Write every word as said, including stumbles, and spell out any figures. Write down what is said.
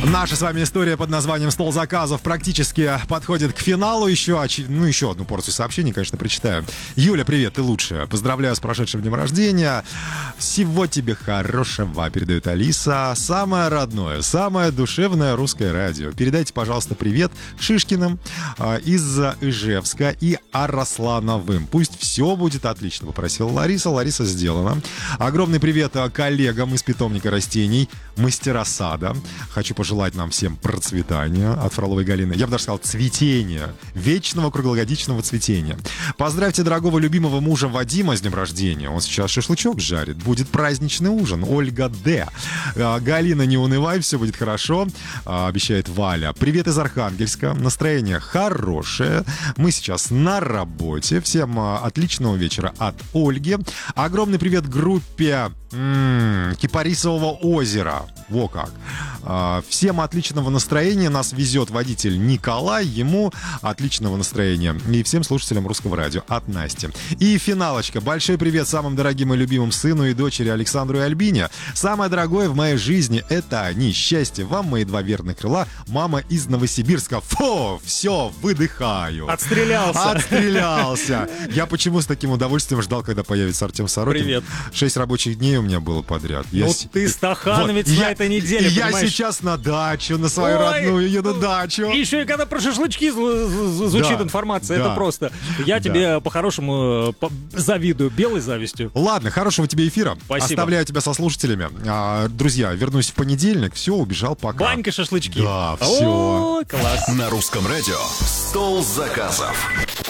Наша с вами история под названием «Стол заказов» практически подходит к финалу. Еще, ну, еще одну порцию сообщений, конечно, прочитаю. Юля, привет, ты лучшая. Поздравляю с прошедшим днем рождения. Всего тебе хорошего, передает Алиса. Самое родное, самое душевное русское радио. Передайте, пожалуйста, привет Шишкиным э, из Ижевска и Араслановым. Пусть все будет отлично, попросила Лариса. Лариса, сделана. Огромный привет коллегам из питомника растений «Мастера сада». Хочу пожелать желать нам всем процветания от Фроловой Галины. Я бы даже сказал цветения. Вечного круглогодичного цветения. Поздравьте дорогого любимого мужа Вадима с днем рождения. Он сейчас шашлычок жарит. Будет праздничный ужин. Ольга Д. Галина, не унывай, все будет хорошо. Обещает Валя. Привет из Архангельска. Настроение хорошее. Мы сейчас на работе. Всем отличного вечера от Ольги. Огромный привет группе м-м, Кипарисового озера. Во как. Всем отличного настроения. Нас везет водитель Николай. Ему отличного настроения. И всем слушателям Русского радио от Насти. И финалочка. Большой привет самым дорогим и любимым сыну и дочери Александру и Альбине. Самое дорогое в моей жизни — это они. Счастье вам, мои два верных крыла. Мама из Новосибирска. Фу, все, выдыхаю. Отстрелялся. Отстрелялся. Я почему с таким удовольствием ждал, когда появится Артем Сорокин. Привет. Шесть рабочих дней у меня было подряд. Ну я... ты стахановец вот. на я... этой неделе, Я понимаешь? сейчас на дачу, на свою Ой, родную еду дачу. И еще и когда про шашлычки звучит да, информация, да, это просто. Я да. тебе по-хорошему завидую, белой завистью. Ладно, хорошего тебе эфира. Спасибо. Оставляю тебя со слушателями. А, друзья, вернусь в понедельник. Все, убежал, пока. Банька, шашлычки. Да, все. О, класс. На Русском радио «Стол заказов».